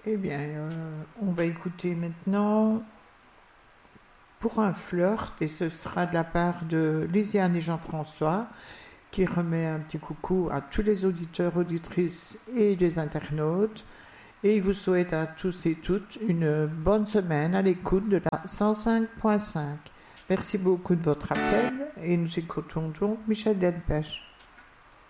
Eh bien, on va écouter maintenant Pour un flirt, et ce sera de la part de Lisiane et Jean-François, qui remet un petit coucou à tous les auditeurs, auditrices et les internautes. Et il vous souhaite à tous et toutes une bonne semaine à l'écoute de la 105.5. Merci beaucoup de votre appel et nous écoutons donc Michel Delpech.